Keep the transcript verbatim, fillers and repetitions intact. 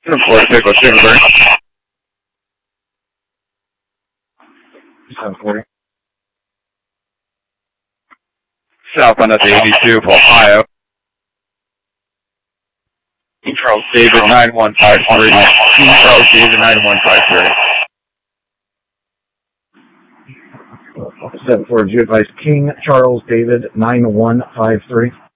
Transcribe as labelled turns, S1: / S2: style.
S1: Four Pickle Chickenburg.
S2: seven forty.
S1: Southbound at the eighty-two for Ohio. Charles David nine one five three. Charles David nine one five three.
S2: seven four, did you advise King Charles David nine one five three?